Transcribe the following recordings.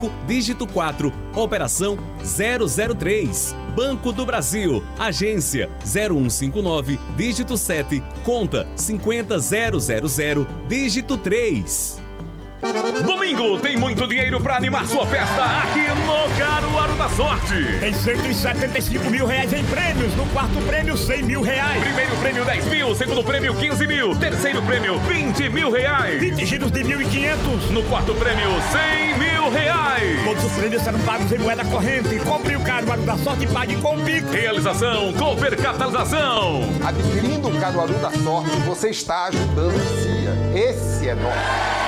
dígito 4, operação 003. Banco do Brasil, agência 0159, dígito 7, conta 50000, dígito 3. Domingo tem muito dinheiro pra animar sua festa aqui no Caruaru da Sorte. Tem 175 mil reais em prêmios. No quarto prêmio, 100 mil reais. Primeiro prêmio, 10 mil. Segundo prêmio, 15 mil. Terceiro prêmio, 20 mil reais. 20 giros de 1.500. No quarto prêmio, 100 mil reais. Todos os prêmios serão pagos em moeda corrente. Compre o Caruaru da Sorte e pague com o Pix. Realização, Cooper Catalisação. Adquirindo o Caruaru da Sorte, você está ajudando a CIA. Esse é nosso.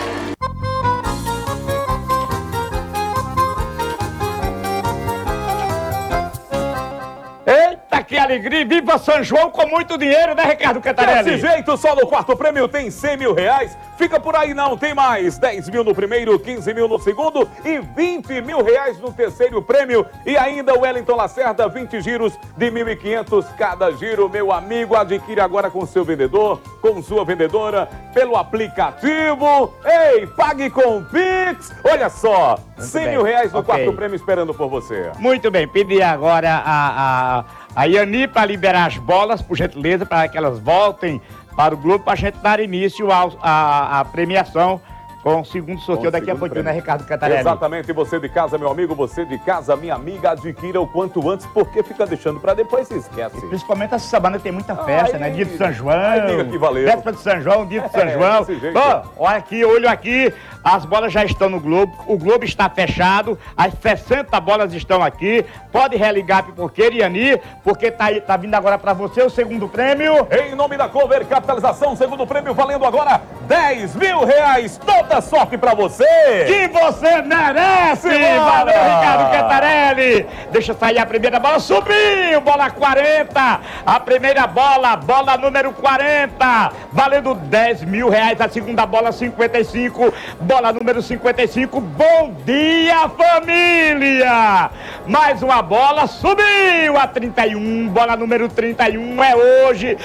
Que alegria! Viva São João com muito dinheiro, né, Ricardo Cantarelli? Desse jeito, só no quarto prêmio tem 100 mil reais. Fica por aí, não tem mais. 10 mil no primeiro, 15 mil no segundo e 20 mil reais no terceiro prêmio. E ainda o Wellington Lacerda, 20 giros de 1.500 cada giro. Meu amigo, adquire agora com seu vendedor, com sua vendedora, pelo aplicativo. Ei, pague com o Pix. Olha só, 100 mil reais no quarto prêmio esperando por você. Muito bem, pedi agora a Yani para liberar as bolas, por gentileza, para que elas voltem para o Globo, para a gente dar início à premiação com o segundo sorteio daqui a pouquinho, né, Ricardo Cantarelli? Exatamente, e você de casa, meu amigo, você de casa, minha amiga, adquira o quanto antes, porque fica deixando para depois, se esquece. Principalmente essa semana tem muita festa, né? Dia de São João. Diga que valeu. Véspera de São João, dia de São João. Olha aqui, olho aqui, as bolas já estão no Globo, o Globo está fechado, as 60 bolas estão aqui, pode religar a pipoqueira, Yani, porque tá vindo agora para você o segundo prêmio. Em nome da Cover Capitalização, segundo prêmio valendo agora 10 mil reais, toda sorte pra você! Que você merece! Valeu, Ricardo Cantarelli! Deixa eu sair a primeira bola, subiu! Bola 40! A primeira bola, bola número 40! Valendo 10 mil reais, a segunda bola 55, bola número 55, bom dia, família! Mais uma bola, subiu a 31, bola número 31, é hoje!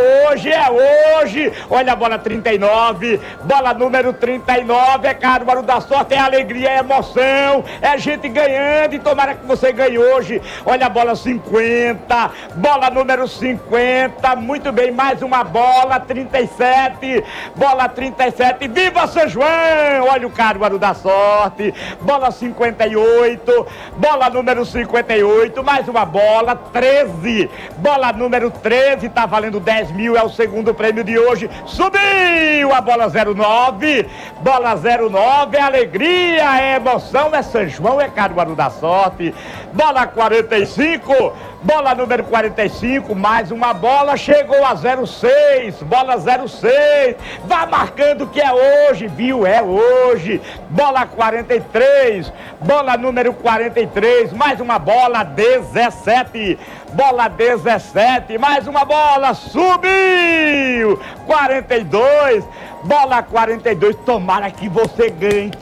Olha a bola 39, bola número 39, é Caruaru da Sorte, é alegria, é emoção, é gente ganhando e tomara que você ganhe hoje. Olha a bola 50, bola número 50, muito bem, mais uma bola 37, bola 37, viva São João! Olha o Caruaru da Sorte, bola 58, bola número 58, mais uma bola 13, bola número 13, tá valendo 10 mil, é o segundo prêmio de hoje, subiu a bola 09, bola 09, é alegria, é emoção, é São João, é Caruaru da Sorte, bola 45, bola número 45, mais uma bola, chegou a 06, bola 06, vá marcando que é hoje, viu, é hoje, bola 43, bola número 43, mais uma bola 17, bola 17, mais uma bola, subiu, 42, bola 42, tomara que você ganhe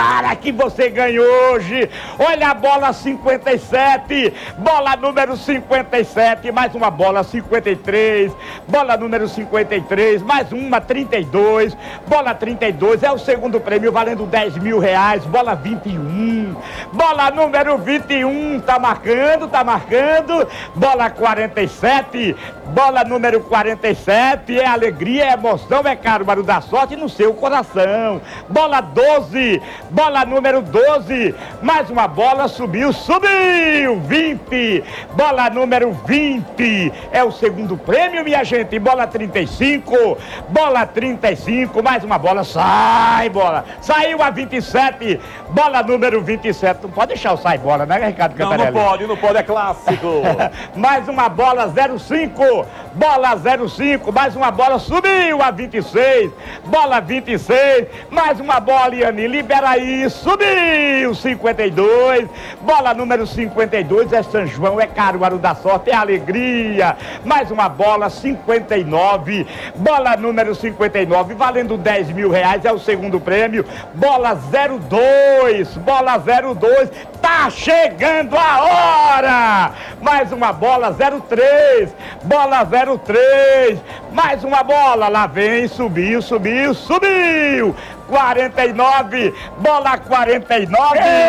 hoje. Olha a bola 57, bola número 57, mais uma bola 53, bola número 53, mais uma 32, bola 32, é o segundo prêmio valendo 10 mil reais, bola 21, bola número 21, tá marcando, bola 47, bola número 47, é alegria, é emoção, é Caruaru da Sorte no seu coração. Bola 12, bola número 12, mais uma bola, subiu, 20, bola número 20, é o segundo prêmio, minha gente, bola 35, mais uma bola, saiu a 27, bola número 27, não pode deixar o sai bola, né, Ricardo Cantarelli? Não pode, é clássico. Mais uma bola, 05, bola 05, mais uma bola, subiu a 26, bola 26, mais uma bola, Yane, libera aí, subiu, 52, bola número 52, é São João, é Caruaru da Sorte, é alegria, mais uma bola, 59, bola número 59, valendo 10 mil reais, é o segundo prêmio, bola 02, tá chegando a hora, mais uma bola, 03, bola 03, mais uma bola, lá vem, subiu, 49, bola 49,